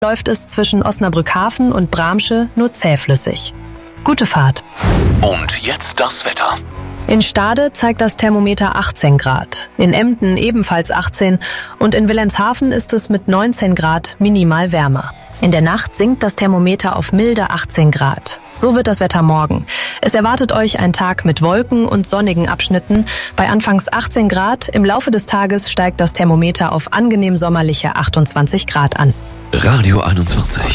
läuft es zwischen Osnabrückhafen und Bramsche nur zähflüssig. Gute Fahrt. Und jetzt das Wetter. In Stade zeigt das Thermometer 18 Grad, in Emden ebenfalls 18 und in Wilhelmshaven ist es mit 19 Grad minimal wärmer. In der Nacht sinkt das Thermometer auf milde 18 Grad. So wird das Wetter morgen. Es erwartet euch ein Tag mit Wolken und sonnigen Abschnitten. Bei anfangs 18 Grad, im Laufe des Tages steigt das Thermometer auf angenehm sommerliche 28 Grad an. Radio 21.